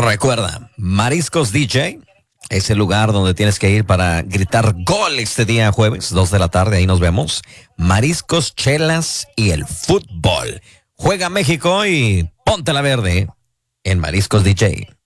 Recuerda, Mariscos DJ es el lugar donde tienes que ir para gritar gol este día jueves, 2 de la tarde, ahí nos vemos. Mariscos, chelas y el fútbol. Juega México y ponte la verde en Mariscos DJ.